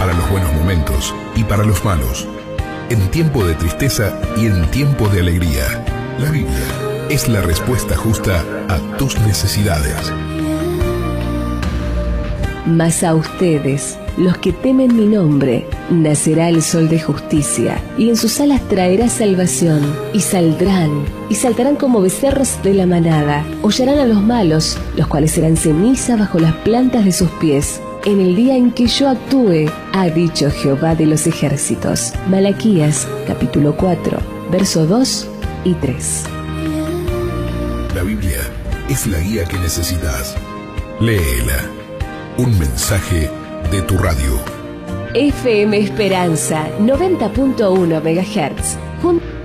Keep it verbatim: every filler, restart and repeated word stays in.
para los buenos momentos y para los malos, en tiempo de tristeza y en tiempo de alegría. La Biblia es la respuesta justa a tus necesidades. Mas a ustedes, los que temen mi nombre, nacerá el sol de justicia, y en sus alas traerá salvación, y saldrán, y saltarán como becerros de la manada, hollarán a los malos, los cuales serán ceniza bajo las plantas de sus pies, en el día en que yo actúe, ha dicho Jehová de los ejércitos. Malaquías, capítulo cuatro, verso dos y tres. La Biblia es la guía que necesitas. Léela. Un mensaje de tu radio. F M Esperanza noventa punto uno megahertz. Jun-